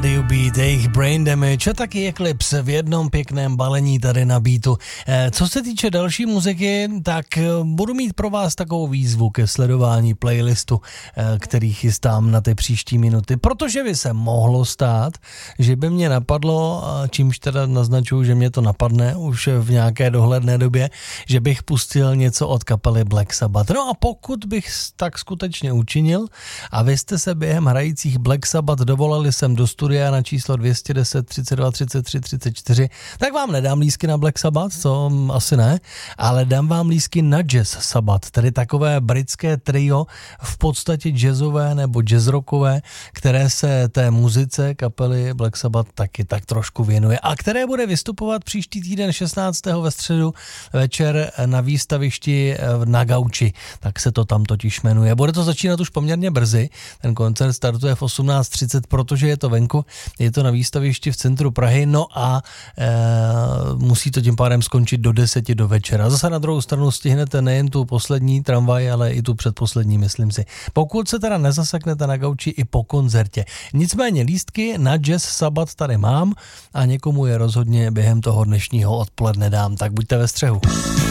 Beat, jejich Brain Damage a taky Eclipse v jednom pěkném balení tady na beatu. Co se týče další muziky, tak budu mít pro vás takovou výzvu ke sledování playlistu, který chystám na ty příští minuty, protože by se mohlo stát, že by mě napadlo, čímž teda naznačuju, že mě to napadne už v nějaké dohledné době, že bych pustil něco od kapely Black Sabbath. No a pokud bych tak skutečně učinil a vy jste se během hrajících Black Sabbath dovolali sem do studia na číslo 210 32 33 34, tak vám nedám lístky na Black Sabbath, to asi ne, ale dám vám lístky na Jazz Sabbath, tedy takové britské trio, v podstatě jazzové nebo jazzrockové, které se té muzice kapely Black Sabbath taky tak trošku věnuje a které bude vystupovat příští týden 16. ve středu večer na výstavišti na Gauči, tak se to tam totiž jmenuje. Bude to začínat už poměrně brzy, ten koncert startuje v 18:30, protože je to venku, je to na výstavišti v centru Prahy, no a musí to tím pádem skončit do 10 do večera. Zase na druhou stranu stihnete nejen tu poslední tramvaj, ale i tu předposlední, myslím si. Pokud se teda nezaseknete na Gauči i po koncertě. Nicméně lístky na Jazz Sabbath tady mám a někomu je rozhodně během toho dnešního odpoledne dám, tak buďte ve střehu.